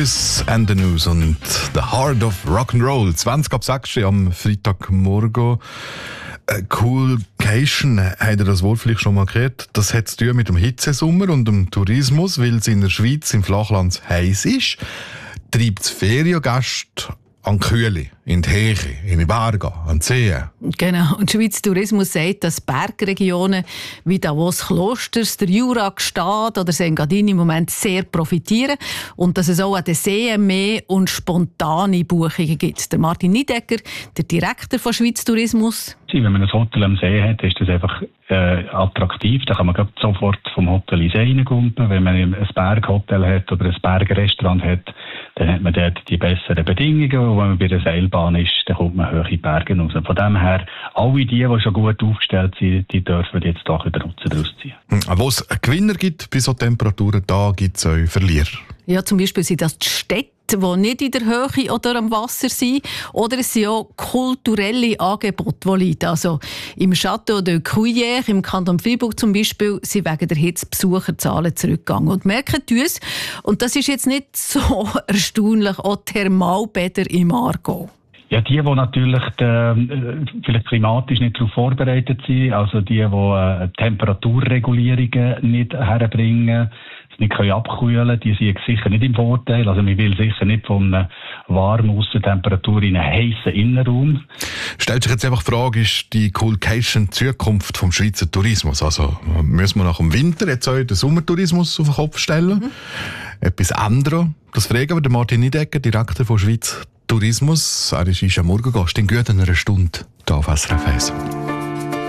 Elvis and the News und The Heart of Rock'n'Roll. 20 ab 6 am Freitagmorgen. Coolcation, habt ihr das Wort vielleicht schon mal gehört? Das hat zu tun mit dem Hitzesommer und dem Tourismus, weil es in der Schweiz im Flachland heiß ist. Treibt es Feriengäste an die Kühle, in die Heche, in die Berge, an die Seen. Genau. Und Schweiz Tourismus sagt, dass Bergregionen wie Davos Klosters, der Jura, Gstaad oder Engadin im Moment sehr profitieren und dass es auch an den Seen mehr und spontane Buchungen gibt. Der Martin Niedecker, der Direktor von Schweiz Tourismus. Wenn man ein Hotel am See hat, ist das einfach attraktiv. Da kann man sofort vom Hotel in den See reingumpen. Wenn man ein Berghotel hat oder ein Bergrestaurant hat, dann hat man dort die besseren Bedingungen. Und wenn man bei der Seilbahn ist, dann kommt man hoch in die Berge raus. Von dem her, alle die schon gut aufgestellt sind, die dürfen jetzt doch wieder Nutzen daraus ziehen. Wo es einen Gewinner gibt bei so Temperaturen, da gibt es auch Verlierer. Ja, zum Beispiel sind das die Städte, die nicht in der Höhe oder am Wasser sind. Oder es sind auch kulturelle Angebote, die liegen. Also im Château de Cuillère, im Kanton Freiburg zum Beispiel, sind wegen der Hitze Besucherzahlen zurückgegangen. Und merken uns, und das ist jetzt nicht so erstaunlich, auch Thermalbäder im Aargau. Ja, die natürlich vielleicht klimatisch nicht darauf vorbereitet sind, also die Temperaturregulierungen nicht herbringen, nicht abkühlen können, die sind sicher nicht im Vorteil. Also man will sicher nicht von einer warmen Aussentemperatur in einen heissen Innenraum. Stellt sich jetzt einfach die Frage, ist die Coolcation die Zukunft vom Schweizer Tourismus? Also müssen wir nach dem Winter jetzt auch den Sommertourismus auf den Kopf stellen? Etwas anderes? Das fragen wir den Martin Niedecker, Direktor von Schweiz Tourismus. Er ist am Morgengast in gut einer Stunde hier auf SRF 1.